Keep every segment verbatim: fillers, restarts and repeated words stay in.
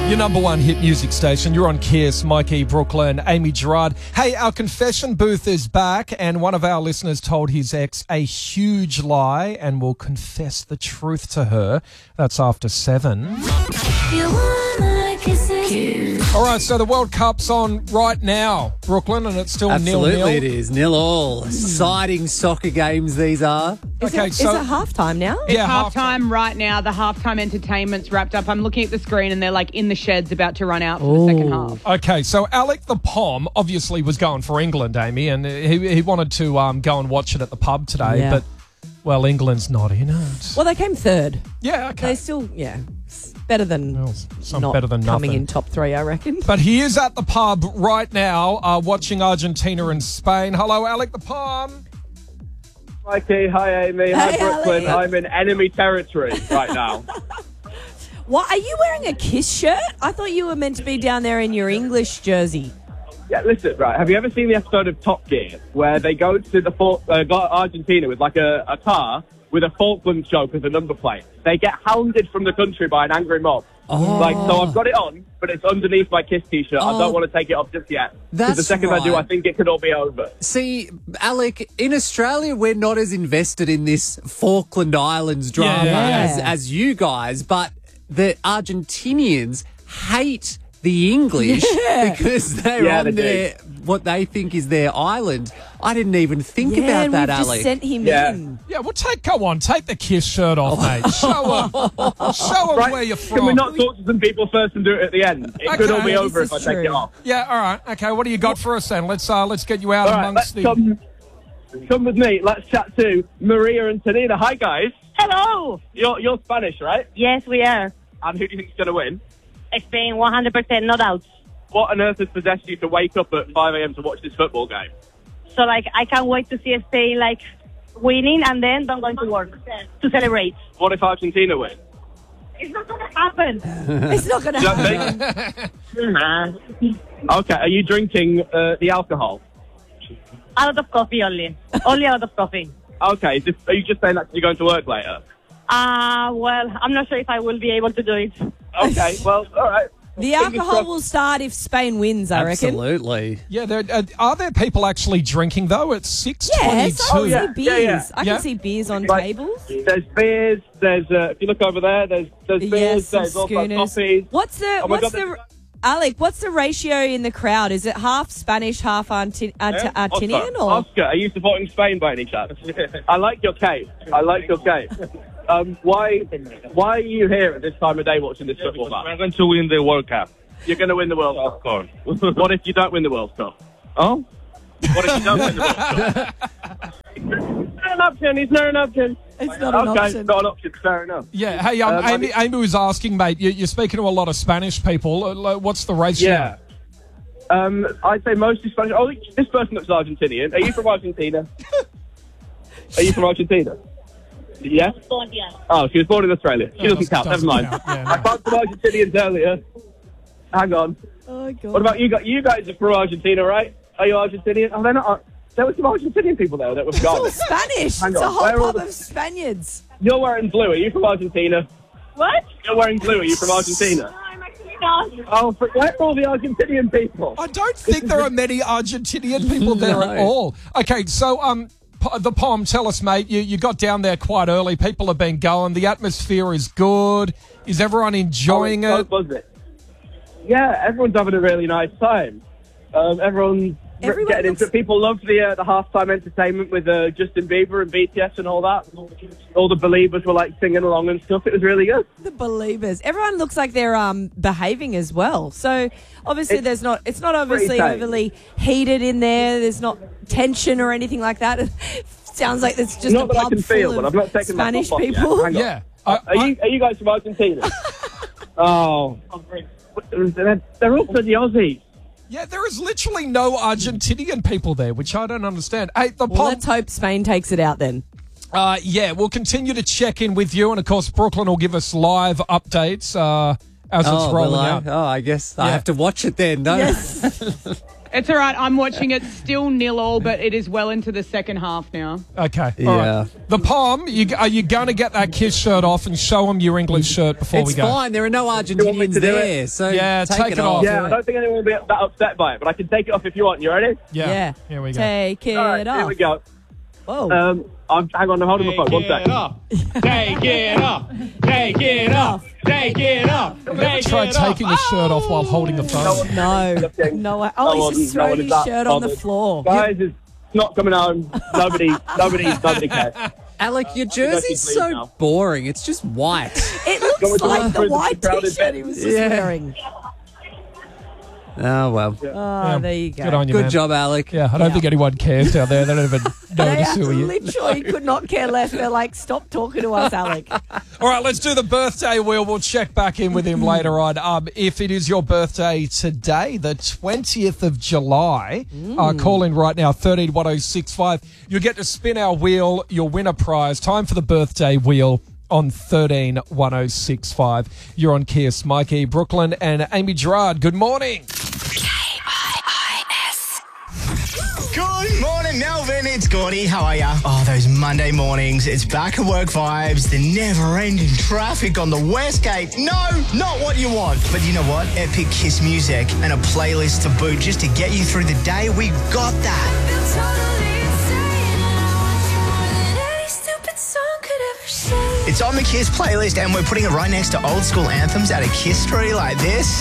Your number one hit music station. You're on Kiss, Mikey, Brooklyn, Amy Gerard. Hey, our confession booth is back, and one of our listeners told his ex a huge lie and will confess the truth to her. That's after seven. You wanna kiss it. All right, so the World Cup's on right now, Brooklyn, and it's still Absolutely nil-nil. it is. Nil all. Exciting soccer games these are. Is, Okay, it, so- is it halftime now? Yeah, half halftime. time right now. The halftime entertainment's wrapped up. I'm looking at the screen and they're like in the sheds about to run out for the second half. Okay, so Alec the Pom obviously was going for England, Amy, and he, he wanted to um, go and watch it at the pub today, Yeah. but, well, England's not in it. Well, they came third. Yeah, okay. They still, yeah, it's better than Well, some not better than coming nothing. in top three, I reckon. But he is at the pub right now uh, watching Argentina and Spain. Hello, Alec the Pom. Mikey, hi Amy, hi Hey, Brooklyn. Alex. I'm in enemy territory right now. What, are you wearing a Kiss shirt? I thought you were meant to be down there in your English jersey. Yeah, listen, right. Have you ever seen the episode of Top Gear where they go to the Fal- uh, go to Argentina with like a, a car with a Falklands joke as a number plate? They get hounded from the country by an angry mob. Oh. Like, so I've got it on, but it's underneath my Kiss t-shirt. I Oh. don't want to take it off just yet. 'Cause That's the second I do, right. I think it could all be over. See, Alec, in Australia, we're not as invested in this Falkland Islands drama Yeah. as, as you guys, but the Argentinians hate the English because they're Yeah, on they do. their what they think is their island. I didn't even think yeah, about and that, we've Alec. just sent him Yeah. in. Yeah, well, take go on, take the Kiss shirt off, mate. Show him, show him Right? where you're from. Can we not talk to some people first and do it at the end? It could all Okay, be this over is if I take true. it off. Yeah, all right. Okay, what do you got for us then? Let's uh, let's get you out All right, let's amongst the. come, come with me. Let's chat to Maria and Tanita. Hi, guys. Hello. You're, you're Spanish, right? Yes, we are. And who do you think is going to win? Spain, one hundred percent, no doubt. What on earth has possessed you to wake up at five a.m. to watch this football game? So, like, I can't wait to see Spain, like, winning, and then I'm going to work to celebrate. What if Argentina win? It's not going to happen. It's not going to Do you know happen. what I mean? Okay, are you drinking uh, the alcohol? A lot of coffee only. Only a lot of coffee. Okay, is this, are you just saying that 'cause you're going to work later? Uh, well, I'm not sure if I will be able to do it. Okay, well, all right. The Fingers alcohol crossed. will start if Spain wins, I reckon. Absolutely. Yeah, there, uh, are there people actually drinking though? It's six Yes, I twenty-two. can Yeah, see yeah, beers. yeah. I Yeah. can see beers on Right. tables. There's beers, there's, uh, if you look over there, there's, there's beers, Yes, some there's also schooners. coffees. What's the Oh my what's God, the there's- Alec? What's the ratio in the crowd? Is it half Spanish, half Arti- Arti- Yeah? Argentinian? Oscar, Or Oscar, are you supporting Spain by any chance? I like your cape. I like your cape. Um, why, why are you here at this time of day watching this football match? We're going to win the World Cup. You're going to win the World Cup. Of course. What if you don't win the World Cup? Oh? What if you don't win the World Cup? It's not an option. It's not an option. it's not an okay, option? it's not an option. Fair enough. Yeah, hey, um, Um, Amy, Amy was asking, mate. You, you're speaking to a lot of Spanish people. Uh, like, What's the ratio? Yeah. Um, I'd say mostly Spanish. Oh, this person looks Argentinian. Are you from Argentina? Are you from Argentina? Yeah? Oh, she was born in Australia. She Oh, doesn't count. Never doesn't mind. count. Yeah, no. I found some Argentinians earlier. Hang on. Oh god. What about you guys? You guys are from Argentina, right? Are you Argentinian? Oh, they're not. There were some Argentinian people there that were It's all gone. Spanish. Hang It's a on, whole where are all pub the- of Spaniards. You're wearing blue. Are you from Argentina? What? You're wearing blue. Are you from Argentina? I'm actually not. Oh, for, where are all the Argentinian people? I don't think there are many Argentinian people there at No. all. Okay, so um, P- the Pom, tell us, mate. You you got down there quite early. People have been going. The atmosphere is good. Is everyone enjoying Oh, it? it's so buzzing. Yeah, everyone's having a really nice time. Um, everyone's r- Everyone getting looks- into it. People loved the uh, the halftime entertainment with uh, Justin Bieber and B T S and all that. All the believers were like singing along and stuff. It was really good. The believers. Everyone looks like they're um behaving as well. So obviously It's there's not. It's not obviously pretty tight. overly heated in there. There's not tension or anything like that. It sounds like it's just Not a that I pub can feel, full but of I've not taken my Spanish top off yet. people. Hang on. Yeah. I, Are you are you guys from Argentina? oh, they're, they're also the Aussies. yeah, there is literally no Argentinian people there, which I don't understand. Hey, the Well, Pom. let's hope Spain takes it out then. Uh, yeah, we'll continue to check in with you, and of course, Brooklyn will give us live updates uh, as Oh, it's rolling will I? out. Oh, I guess I Yeah. have to watch it then, don't I? Yes. It's all right. I'm watching it still nil all, but it is well into the second half now. Okay. Yeah. All right. The Pom, you, are you going to get that Kiss shirt off and show them your English shirt before It's we go? fine. There are no want me Argentinians to do there, it? so Yeah, take, take it it off. off. Yeah, I don't think anyone will be that upset by it, but I can take it off if you want. You ready? Yeah. Yeah. Here we go. Take it All right, off. here we go. Whoa. Um, I'm, hang on, I'm holding my phone. One sec. Take it off. Take it off. Take it off. Never try taking the shirt off while holding the phone. no. No way. Oh, he's just No one throwing is his that shirt on the bothered. floor. Guys, it's not coming home. Nobody, nobody, nobody cares. Alec, your Go jersey's please so now. boring. It's just white. It Go looks with the like one the for the white crowded t-shirt bed. he was just Yeah. wearing. Oh, well. Oh, Yeah. there you go. Good on you, Good man. job, Alec. Yeah, I don't Yeah. think anyone cares down there. They don't even They notice who he is. literally could not care less. They're like, stop talking to us, Alec. All right, let's do the birthday wheel. We'll check back in with him later on. Um, if it is your birthday today, the twentieth of July, uh, call in right now, thirteen one oh six five. You'll get to spin our wheel. You'll win a prize. Time for the birthday wheel on thirteen one oh six five. You're on Kiss. Mikey, Brooklyn, and Amy Gerard. Good morning. Good morning, Melbourne. It's Gordy. How are ya? Oh, those Monday mornings. It's back at work vibes. The never-ending traffic on the West Gate. No, not what you want. But you know what? Epic Kiss music and a playlist to boot just to get you through the day. We got that. It's on the Kiss playlist, and we're putting it right next to old school anthems out of Kiss Street like this.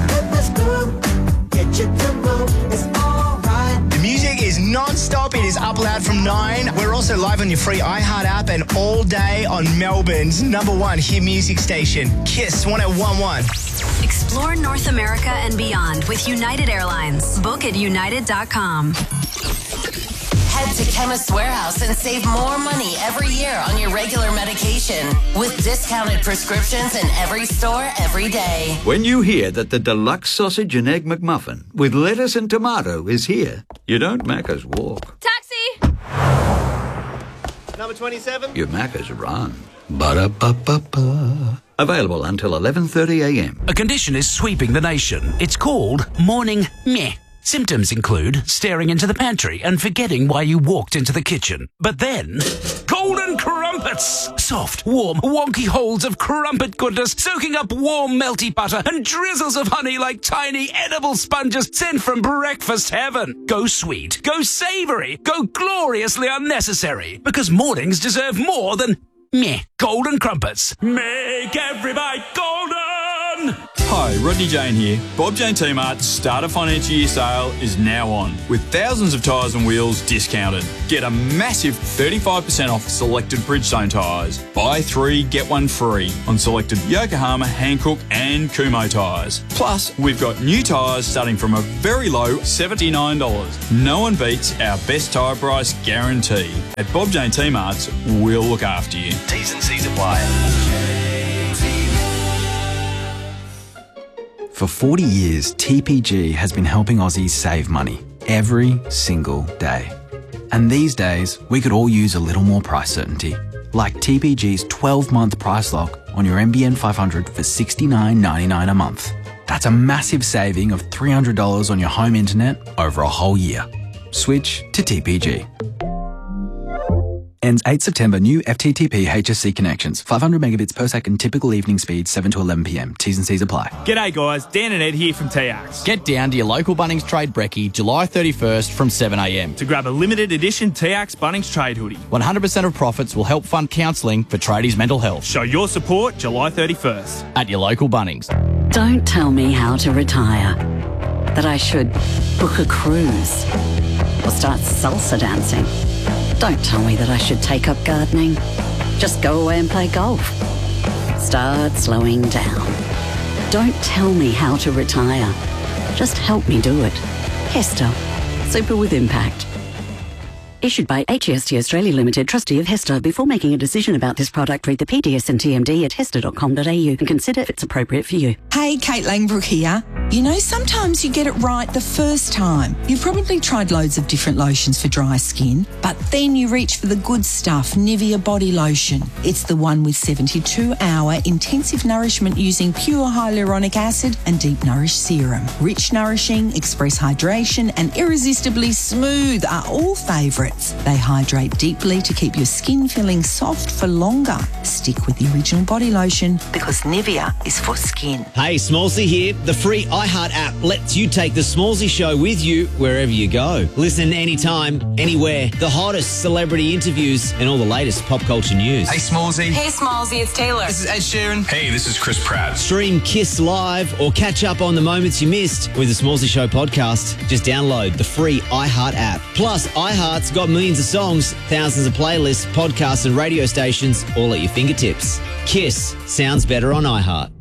The music is non-stop. It is up loud from nine. We're also live on your free iHeart app and all day on Melbourne's number one hit music station, Kiss one oh one one. Explore North America and beyond with United Airlines. Book at united dot com. Head to Chemist Warehouse and save more money every year on your regular medication with discounted prescriptions in every store every day. When you hear that the deluxe sausage and egg McMuffin with lettuce and tomato is here, you don't Macca's walk. Taxi! Number twenty-seven. You Macca's run. Ba-da-ba-ba-ba. Available until eleven thirty a.m. A condition is sweeping the nation. It's called morning meh. Symptoms include staring into the pantry and forgetting why you walked into the kitchen. But then, golden crumpets! Soft, warm, wonky holes of crumpet goodness soaking up warm, melty butter and drizzles of honey like tiny edible sponges sent from breakfast heaven. Go sweet, go savoury, go gloriously unnecessary. Because mornings deserve more than meh. Golden crumpets. Make every bite golden! Hi, Rodney Jane here. Bob Jane T-Mart's start of financial year sale is now on, with thousands of tyres and wheels discounted. Get a massive thirty-five percent off selected Bridgestone tyres. Buy three, get one free on selected Yokohama, Hankook and Kumho tyres. Plus, we've got new tyres starting from a very low seventy-nine dollars. No one beats our best tyre price guarantee. At Bob Jane T-Mart's, we'll look after you. T's and C's apply. For forty years, T P G has been helping Aussies save money every single day. And these days, we could all use a little more price certainty. Like T P G's twelve-month price lock on your N B N five hundred for sixty-nine ninety-nine a month. That's a massive saving of three hundred dollars on your home internet over a whole year. Switch to T P G. Ends eighth September. New F T T P H S C connections. five hundred megabits per second. Typical evening speed seven to eleven p.m. T's and C's apply. G'day guys, Dan and Ed here from T Axe. Get down to your local Bunnings Trade Brekkie July thirty-first from seven a.m. to grab a limited edition T Axe Bunnings Trade hoodie. one hundred percent of profits will help fund counselling for tradies' mental health. Show your support July thirty-first. At your local Bunnings. Don't tell me how to retire. That I should book a cruise or start salsa dancing. Don't tell me that I should take up gardening. Just go away and play golf. Start slowing down. Don't tell me how to retire. Just help me do it. Hester. Super with impact. Issued by H E S T Australia Limited, trustee of Hester. Before making a decision about this product, read the P D S and T M D at hester dot com dot a u and consider if it's appropriate for you. Hey, Kate Langbrook here. You know, sometimes you get it right the first time. You've probably tried loads of different lotions for dry skin, but then you reach for the good stuff, Nivea Body Lotion. It's the one with seventy-two hour intensive nourishment using pure hyaluronic acid and deep nourish serum. Rich, nourishing, express hydration and irresistibly smooth are all favourites. They hydrate deeply to keep your skin feeling soft for longer. Stick with the original body lotion because Nivea is for skin. Hey, Smallsy here. The free iHeart app lets you take the Smallsy Show with you wherever you go. Listen anytime, anywhere. The hottest celebrity interviews and all the latest pop culture news. Hey, Smallsy. Hey, Smallsy, it's Taylor. This is Ed Sheeran. Hey, this is Chris Pratt. Stream Kiss Live or catch up on the moments you missed with the Smallsy Show podcast. Just download the free iHeart app. Plus, iHeart's got millions of songs, thousands of playlists, podcasts and radio stations all at your fingertips. Kiss sounds better on iHeart.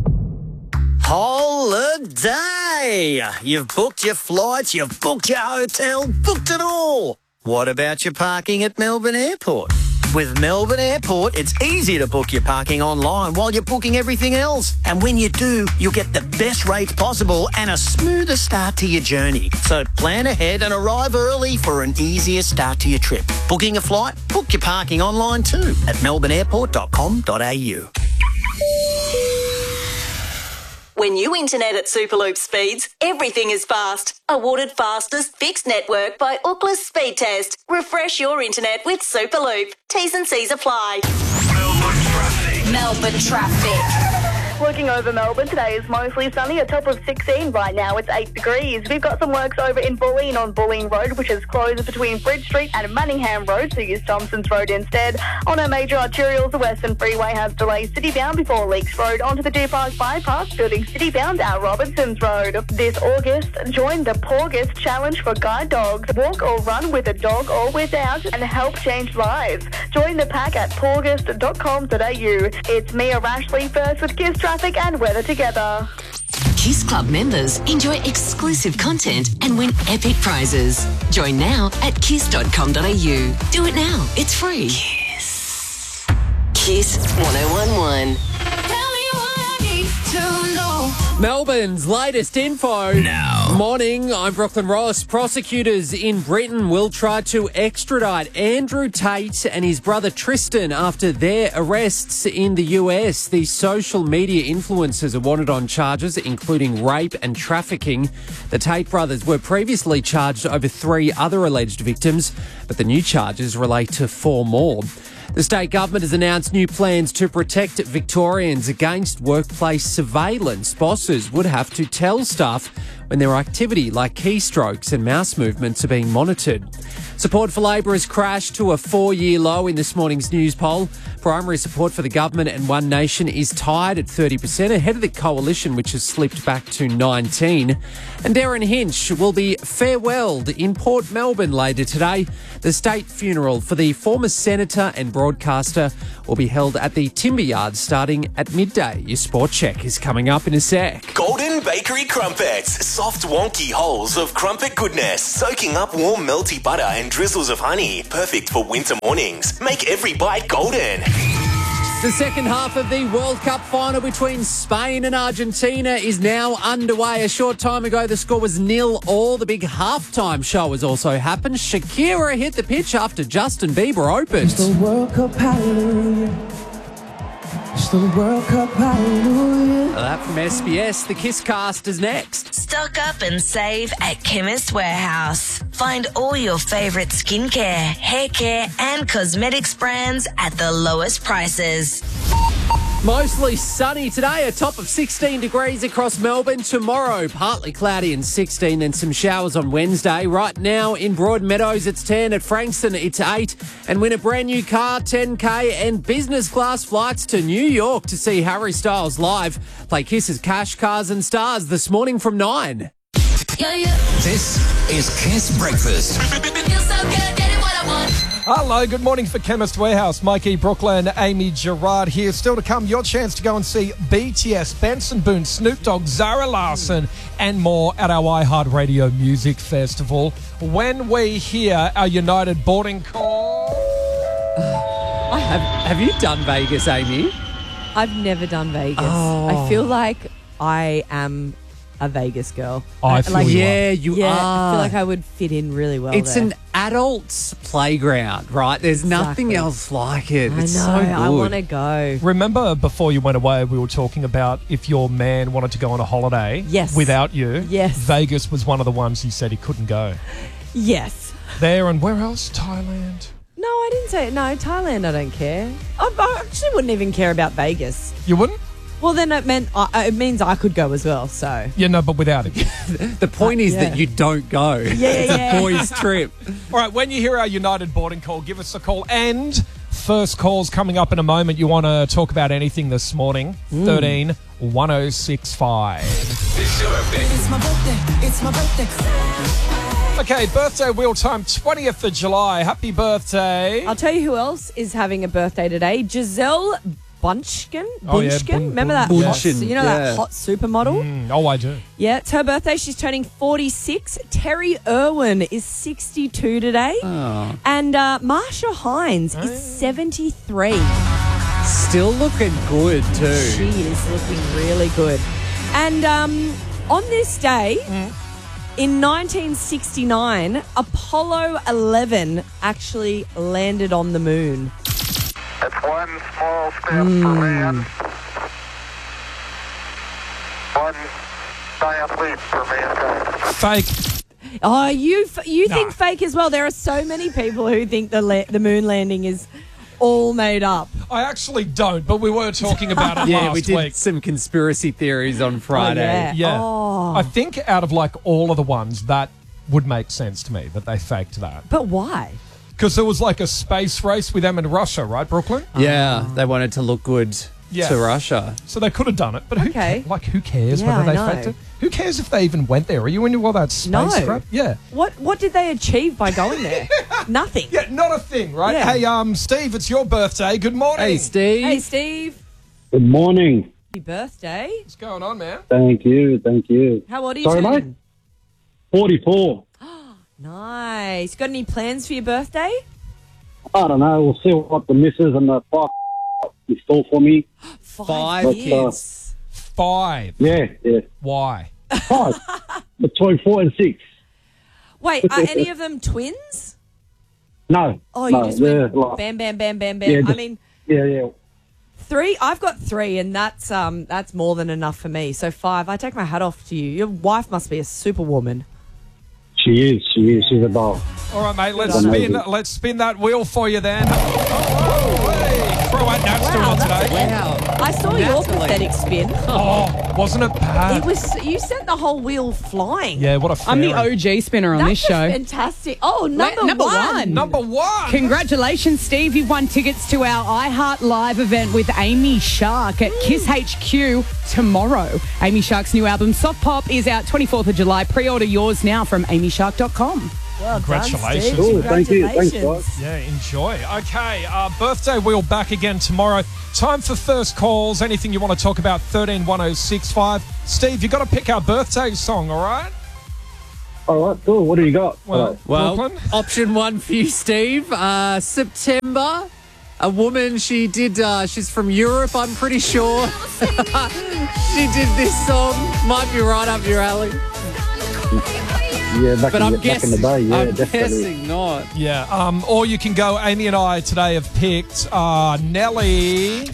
Holiday! You've booked your flights, you've booked your hotel, booked it all. What about your parking at Melbourne Airport? With Melbourne Airport, it's easy to book your parking online while you're booking everything else. And when you do, you'll get the best rates possible and a smoother start to your journey. So plan ahead and arrive early for an easier start to your trip. Booking a flight? Book your parking online too at melbourne airport dot com dot a u. When you internet at Superloop speeds, everything is fast. Awarded fastest fixed network by Ookla Speed Test. Refresh your internet with Superloop. T's and C's apply. Melbourne traffic. Melbourne traffic. Looking over Melbourne, today is mostly sunny, a top of sixteen. Right now it's eight degrees. We've got some works over in Bulleen on Bulleen Road, which is closed between Bridge Street and Manningham Road, so use Thompson's Road instead. On our major arterials, the Western Freeway has delays city-bound before Leaks Road onto the Deer Park Bypass, building city-bound at Robinson's Road. This August, join the Porgist Challenge for Guide Dogs. Walk or run with a dog or without and help change lives. Join the pack at porgist dot com dot a u. It's Mia Rashley first with Kiss Traffic and weather together. Kiss Club members enjoy exclusive content and win epic prizes. Join now at kiss dot com dot a u. Do it now. It's free. Kiss. Kiss one oh one one. Melbourne's latest info. Now. Morning, I'm Brooklyn Ross. Prosecutors in Britain will try to extradite Andrew Tate and his brother Tristan after their arrests in the U S. The social media influencers are wanted on charges including rape and trafficking. The Tate brothers were previously charged over three other alleged victims, but the new charges relate to four more. The state government has announced new plans to protect Victorians against workplace surveillance. Bosses would have to tell staff when their activity like keystrokes and mouse movements are being monitored. Support for Labor has crashed to a four-year low in this morning's news poll. Primary support for the government and One Nation is tied at thirty percent, ahead of the coalition, which has slipped back to nineteen. And Darren Hinch will be farewelled in Port Melbourne later today. The state funeral for the former senator and broadcaster will be held at the Timber Yard starting at midday. Your sport check is coming up in a sec. Golden Bakery Crumpets. Soft, wonky holes of crumpet goodness, soaking up warm, melty butter and drizzles of honey. Perfect for winter mornings. Make every bite golden. The second half of the World Cup final between Spain and Argentina is now underway. A short time ago, the score was nil all. The big halftime show has also happened. Shakira hit the pitch after Justin Bieber opened. It's the World Cup, hallelujah. It's the World Cup, hallelujah. That from S B S. The Kiss Cast is next. Stock up and save at Chemist Warehouse. Find all your favourite skincare, hair care and cosmetics brands at the lowest prices. Mostly sunny today, a top of sixteen degrees across Melbourne. Tomorrow, partly cloudy and sixteen, then some showers on Wednesday. Right now in Broadmeadows, it's ten. At Frankston, it's eight. And win a brand new car, ten K, and business class flights to New York to see Harry Styles live. Play Kiss's Cash, Cars and Stars this morning from nine. Yeah, yeah. This is Kiss Breakfast. Feel so good, getting what I want. Hello, good morning for Chemist Warehouse. Mikey Brooklyn, Amy Gerard here. Still to come, your chance to go and see B T S, Benson Boone, Snoop Dogg, Zara Larsson, and more at our iHeartRadio Music Festival. When we hear our United boarding call. Have, have you done Vegas, Amy? I've never done Vegas. Oh. I feel like I am a Vegas girl. I feel like, you Yeah, you yeah, I are. feel like I would fit in really well It's there. an adult's playground, right? There's nothing Exactly. else like it. I know, It's so good. I want to go. Remember before you went away, we were talking about if your man wanted to go on a holiday Yes. without you. Yes. Vegas was one of the ones he said he couldn't go. Yes. There and where else? Thailand. No, I didn't say no. Thailand, I don't care. I, I actually wouldn't even care about Vegas. You wouldn't? Well, then it meant I, it means I could go as well. So Yeah, no, but without him. The point is yeah. that you don't go. Yeah, It's yeah. a boys' trip. All right, when you hear our United boarding call, give us a call. And first call's coming up in a moment. You want to talk about anything this morning? Mm. thirteen one oh six five. It's your birthday. It's my birthday. It's my birthday. Okay, birthday wheel time, twentieth of July. Happy birthday. I'll tell you who else is having a birthday today. Giselle Bunchkin. Oh, yeah, Bunchkin. Bun- Remember that? Bun- Hot, Bunchkin, you know yeah. that hot supermodel? Mm, oh, I do. Yeah, it's her birthday. She's turning forty-six. Terry Irwin is sixty-two today. Oh. And uh, Marsha Hines is seventy-three. Still looking good, too. She is looking really good. And um, on this day, in nineteen sixty-nine, Apollo eleven actually landed on the moon. That's one small step for man, one giant leap for mankind. Fake. Oh, you f- you Nah. think fake as well? There are so many people who think the la- the moon landing is all made up. I actually don't, but we were talking about it Yeah, last we did week. some conspiracy theories on Friday. yeah. Yeah. Oh. I think out of like all of the ones, that would make sense to me that they faked that. But why? Because there was like a space race with them in Russia, right, Brooklyn? Yeah, they wanted to look good Yeah. to Russia. So they could have done it, but who Okay. ca- like who cares Yeah, whether I they know. faked it? Who cares if they even went there? Are you into all that space No. crap? Yeah. What what did they achieve by going there? Nothing. Yeah, not a thing, right? Yeah. Hey, um, Steve, it's your birthday. Good morning. Hey, Steve. Hey, Steve. Good morning. Happy birthday. What's going on, man? Thank you. Thank you. How old are you Sorry, turning? mate? forty-four. Nice. Got any plans for your birthday? I don't know. We'll see what the missus and the fuck in store for me. Five But, uh, kids. Five. Yeah, yeah. Why? Five. Between four and six. Wait, are any of them twins? No. Oh, no, you just they're went like, bam, bam, bam, bam, bam. Yeah, I just- mean, yeah, yeah. three. I've got three, and that's um that's more than enough for me. So five. I take my hat off to you. Your wife must be a superwoman. She is. She is. She's a doll. All right, mate. Let's Good on spin. you. Let's spin that wheel for you then. Oh, hey. Throw out Nats Wow, on that's today. Wow. I saw your Natalie. pathetic spin. Oh, wasn't it bad? It was. You sent the whole wheel flying. Yeah, what a I'm the fairy. O G spinner on That's this show. fantastic. Oh, number, number one. one. Number one. Congratulations, Steve. You've won tickets to our iHeart Live event with Amy Shark at Kiss H Q tomorrow. Amy Shark's new album, Soft Pop, is out twenty-fourth of July. Pre-order yours now from amy shark dot com. Well Congratulations. done, Steve. Cool, thank you. Thanks, Congratulations. guys. Yeah, enjoy. Okay, uh, birthday wheel back again tomorrow. Time for first calls. Anything you want to talk about, thirteen one oh six five. Steve, you got to pick our birthday song, all right? All right, cool. What do you got? Well, Well, Brooklyn? option one for you, Steve. Uh, September. A woman, she did, uh, she's from Europe, I'm pretty sure. She did this song. Might be right up your alley. Yeah, back, But in, I'm the, back in guessing, the day, yeah, I'm definitely. guessing not. Yeah, um, or you can go, Amy and I today have picked uh, Nelly.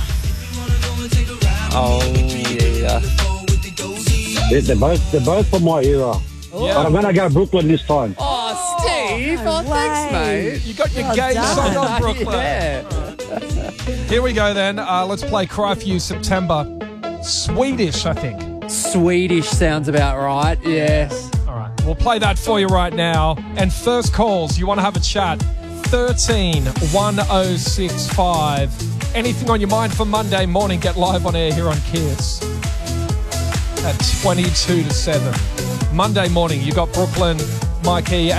Oh, yeah. Yeah, they're both they're both from my era. Yeah. But I'm gonna go Brooklyn this time. Oh, Steve. Oh, thanks, mate. You got your Well gay done. song on, Brooklyn. Yeah. Here we go then. Uh, let's play Cry For You September. Swedish, I think. Swedish sounds about right, yes. All right, we'll play that for you right now. And first calls, you want to have a chat, thirteen one oh six five. Anything on your mind for Monday morning, get live on air here on Kiss at twenty-two to seven. Monday morning, you got Brooklyn, Mikey,